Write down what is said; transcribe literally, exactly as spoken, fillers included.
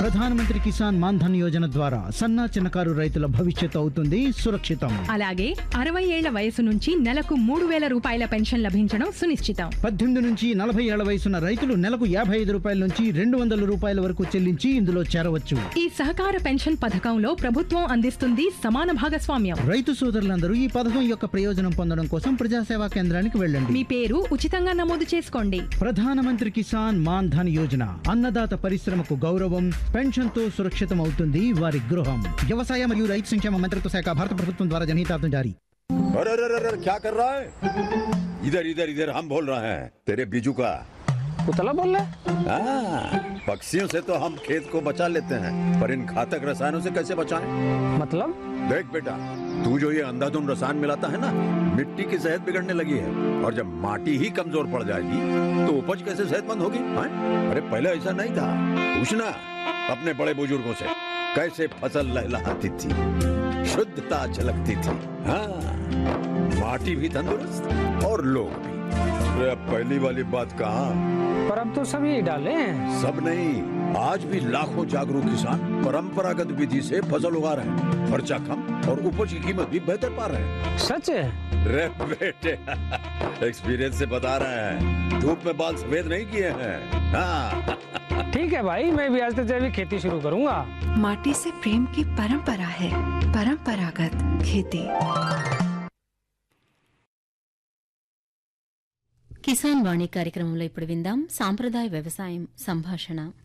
ప్రధానమంత్రి కిసాన్ మాన్ ధన్ యోజన ద్వారా సన్న చిన్నకారు రైతుల భవిష్యత్తు అవుతుంది సురక్షితం. అలాగే అరవై ఏళ్ల వయసు నుంచి నెలకు మూడు వేల రూపాయల పెన్షన్ లభించడం సునిశ్చితం. పద్దెనిమిది నుంచి నలభై ఏళ్ల వయసున్న రైతులు నెలకు యాభై ఐదు రూపాయల నుంచి రెండు వందల రూపాయల వరకు చెల్లించి ఇందులో చేరవచ్చు. ఈ సహకార పెన్షన్ పథకంలో ప్రభుత్వం అందిస్తుంది సమాన భాగస్వామ్యం. రైతు సోదరులందరూ ఈ పథకం యొక్క ప్రయోజనం పొందడం కోసం ప్రజాసేవా కేంద్రానికి వెళ్ళండి. మీ పేరు ఉచితంగా నమోదు చేసుకోండి. ప్రధానమంత్రి కిసాన్ మాన్ ధన్ యోజన అన్నదాత పరిశ్రమకు గౌరవం, పెన్షన్ తో సురక్షితం అవుతుంది వారి గృహం. వ్యవసాయ మరియు రైతు సంక్షేమ మంత్రిత్వ శాఖ, భారత ప్రభుత్వం ద్వారా జనహితార్థం జారీ. अरे अरे अरे क्या कर रहा है? इधर इधर इधर हम बोल रहे हैं तेरे बीजू का पुतला बोल रहा हाँ, पक्षियों से तो हम खेत को बचा लेते हैं, पर इन घातक रसायनों से कैसे बचाएं? मतलब? देख बेटा, तू जो ये अंधाधुंध रसायन मिलाता है ना, मिट्टी की सेहत बिगड़ने लगी है। और जब माटी ही कमजोर पड़ जाएगी तो उपज कैसे सेहतमंद होगी? हाँ? अरे पहले ऐसा नहीं था, पूछना अपने बड़े बुजुर्गों से, कैसे फसल लहलहाती थी, शुद्धता झलकती थी। हाँ, माटी भी तंदुरुस्त और लोग भी। अरे पहली वाली बात कहाँ, पर अब तो सभी डाले हैं। सब नहीं, आज भी लाखों जागरूक किसान परंपरागत विधि से फसल उगा रहे हैं। खर्चा कम और उपज की कीमत भी बेहतर पा रहे हैं। सच है? रे बेटे एक्सपीरियंस से बता रहे हैं, धूप में बाल सफेद नहीं किए हैं। हाँ। ठीक है भाई, मैं भी आज से जैविक खेती शुरू करूंगा। माटी से प्रेम की परंपरा है, परंपरागत खेती। కిసాన్ వాణి కార్యక్రమంలో ఇప్పుడు విందాం సాంప్రదాయ వ్యవసాయం సంభాషణ.